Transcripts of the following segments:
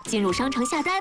进入商城下单。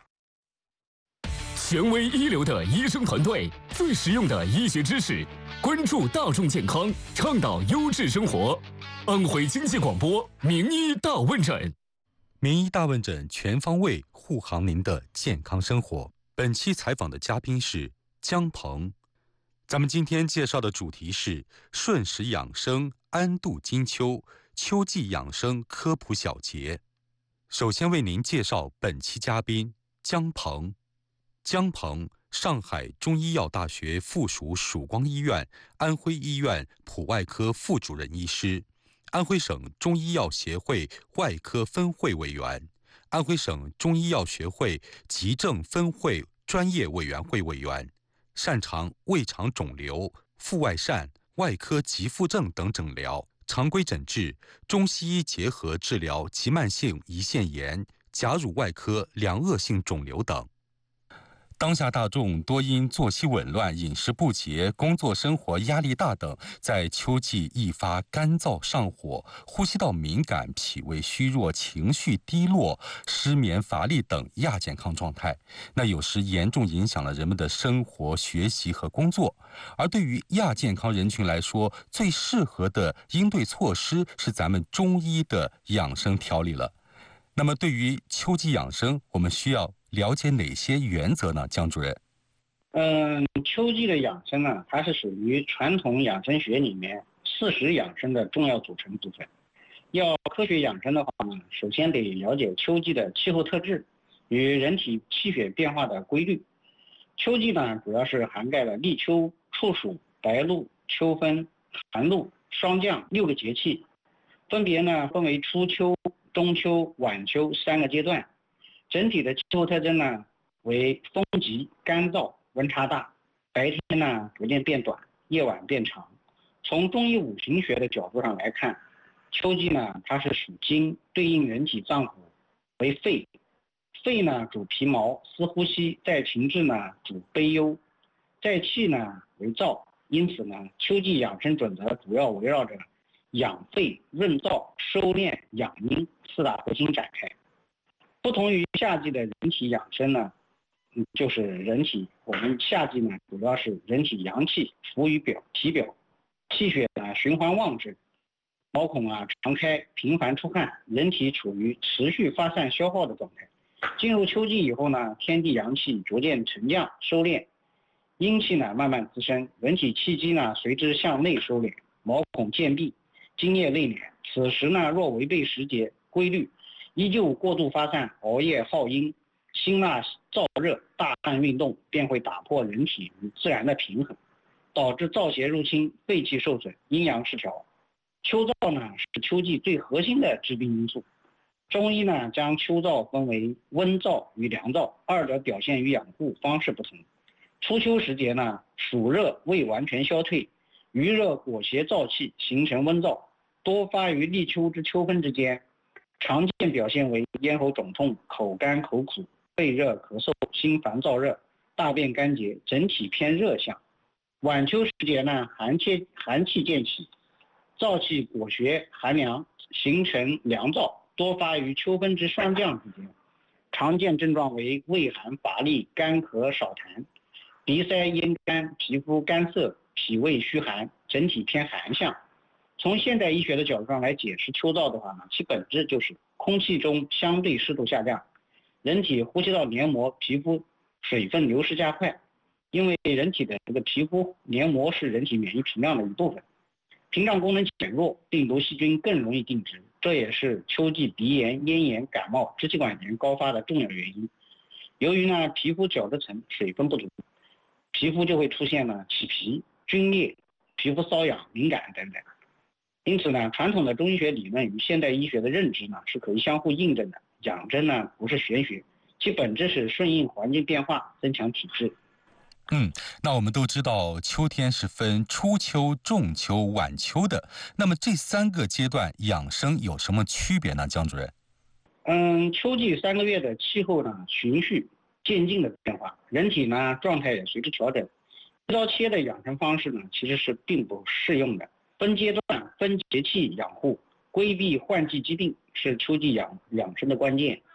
权威一流的医生团队，最实用的医学知识，关注大众健康，倡导优质生活。安徽经济广播名医大问诊， 名医大问诊全方位护航您的健康生活。本期采访的嘉宾是姜鹏。咱们今天介绍的主题是顺时养生安度金秋，秋季养生科普小节。首先为您介绍本期嘉宾姜鹏。姜鹏，上海中医药大学附属曙光医院安徽医院普外科副主任医师，安徽省中医药协会外科分会委员，安徽省中医药学会急症分会专业委员会委员，擅长胃肠肿瘤、腹外疝、外科急腹症等诊疗，常规诊治，中西医结合治疗急慢性胰腺炎、假乳外科良恶性肿瘤等。当下大众多因作息紊乱、饮食不节、工作生活压力大等，在秋季易发干燥上火、呼吸道敏感、脾胃虚弱、情绪低落、失眠乏力等亚健康状态。那有时严重影响了人们的生活、学习和工作。而对于亚健康人群来说，最适合的应对措施是咱们中医的养生调理了。那么对于秋季养生，我们需要了解哪些原则呢？姜主任。 秋季的养生呢，它是属于传统养生学里面4时养生的重要组成部分。要科学养生的话呢，首先得了解秋季的气候特质与人体气血变化的规律。秋季呢，主要是涵盖了立秋、处暑、白露、秋分、寒露、霜降6个节气，分别呢分为初秋、中秋、晚秋3个阶段。整体的气候特征呢为风急、干燥、温差大，白天呢逐渐变短，夜晚变长。从中医五行学的角度上来看，秋季呢它是属金，对应人体脏腑为肺，肺呢主皮毛、司呼吸，在情志呢主悲忧，在气呢为燥。因此呢，秋季养生准则主要围绕着养肺、润燥、收敛、养阴4大核心展开。不同于夏季的人体养生呢，就是我们夏季呢主要是人体阳气浮于体表，气血呢循环旺盛，毛孔常开，频繁出汗，人体处于持续发散消耗的状态。进入秋季以后呢，天地阳气逐渐沉降收敛，阴气呢慢慢滋生，人体气机呢随之向内收敛，毛孔渐闭，津液内敛。此时呢，若违背时节规律，依旧过度发散，熬夜耗阴，辛辣燥热，大汗运动，便会打破人体与自然的平衡，导致燥邪入侵，肺气受损，阴阳失调。秋燥呢是秋季最核心的致病因素。中医呢将秋燥分为温燥与凉燥，二者表现与养护方式不同。初秋时节呢，暑热未完全消退，余热裹挟燥气，形成温燥，多发于立秋至秋分之间。常见表现为咽喉肿痛、口干口苦、肺热咳嗽、心烦燥热、大便干结，整体偏热象。晚秋时节呢，寒气渐起，燥气裹挟寒凉，形成凉燥，多发于秋分至霜降之间。常见症状为畏寒乏力、干咳少痰、鼻塞咽干、皮肤干涩、脾胃虚寒，整体偏寒象。从现代医学的角度上来解释秋燥的话呢，其本质就是空气中相对湿度下降，人体呼吸道黏膜、皮肤水分流失加快。因为人体的这个皮肤黏膜是人体免疫屏障的一部分，屏障功能减弱，病毒细菌更容易定植，这也是秋季鼻炎、咽炎、感冒、支气管炎高发的重要原因。由于呢皮肤角质层水分不足，皮肤就会出现了起皮、皲裂、皮肤瘙痒、敏感等等。因此呢，传统的中医学理论与现代医学的认知呢是可以相互印证的。养生呢不是玄学，其本质是顺应环境变化，增强体质。 那我们都知道秋天是分初秋、中秋、晚秋的，那么这3个阶段养生有什么区别呢？姜主任。 秋季3个月的气候呢循序渐进的变化，人体呢状态也随之调整。一刀切的养生方式呢其实是并不适用的。分阶段、分节气养护，规避换季疾病是秋季养生的关键。